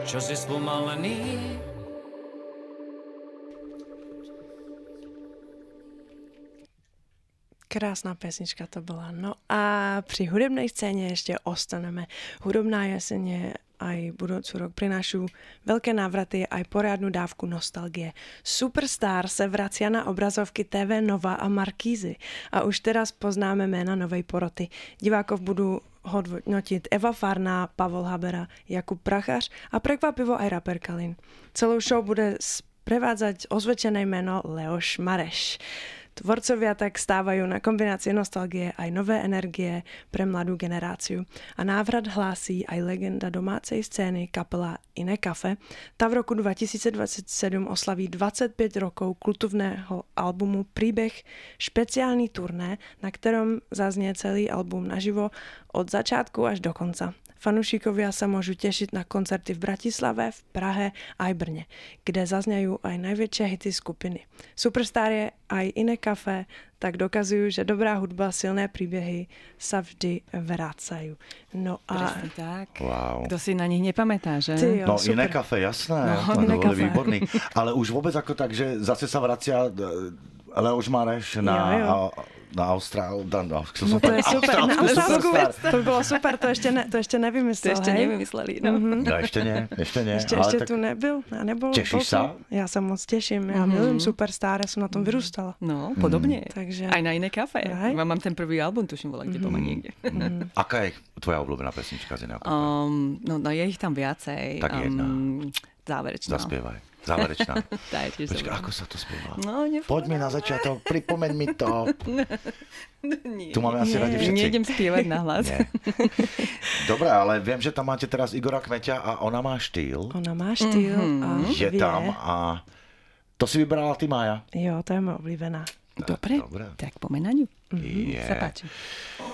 čo si spomalený. Krásná pesnička to byla. No a při hudebnej scéně ještě ostaneme. Hudobná jeseň je aj budúci rok prinášu veľké návraty aj poriadnu dávku nostalgie. Superstar se vracia na obrazovky TV Nova a Markízy a už teraz poznáme jména novej poroty. Divákov budú hodnotiť Eva Farná, Pavol Habera, Jakub Prachař a prekvapivo aj rapper Kalin. Celou show bude sprevádzať osvedčené jméno Leoš Mareš. Tvorcovia tak stávajú na kombinácie nostalgie aj nové energie pre mladú generáciu. A návrat hlásí aj legenda domácej scény kapela Iné Kafe. Ta v roku 2027 oslaví 25 rokov kultovného albumu Príbeh, špeciálny turné, na ktorom zaznie celý album naživo od začátku až do konca. Fanúšikovia sa môžu tešiť na koncerty v Bratislave, v Prahe aj Brne, kde zazňajú aj najväčšie hity skupiny. Superstar je aj Iné Kafe, tak dokazujú, že dobrá hudba, silné príbehy sa vždy vrácajú. No a... Presne tak. Wow. Kto si na nich nepamätá, že? Ty, jo, No super. Iné Kafe, jasné. No, Iné boli Kafe. výborný. Ale už vôbec ako tak, že zase sa vracia Leoš Mareš na Austrál. No to je super. Na Austrálsku, to by bylo super, to ještě nevymyslel, To ešte hej? nevymysleli, no. No, ešte nie. Ještě tu nebyl a nebol. Tešíš sa? Já se moc těším, já milujem Superstar, já jsem na tom vyrůstala. No, podobne. Takže... Aj na Iné kafe. Aj. Mám ten prvý album, tuším, volá, kde doma niekde. Aká je tvoja obľúbená pesnička z Iného Kafe? No je ich tam viacej. Tak jedna. Záverečná. Zaspievaj. Záverečná. Tá je tiež Počkaj, dobrá. ako sa to spieva? No, Poď mi na začiatok, pripomeň mi to. Nie, Tu máme asi radi všetci. Nejdem spievať na hlas. Nie. Dobre, ale viem, že tam máte teraz Igora Kmeťa a ona má štýl. Ona má štýl a Je vie. tam a to si vybrala ty, Mája. Jo, to je moja oblíbená. Dobre, Dobre. tak poďme na ňu. Je. Sa páči.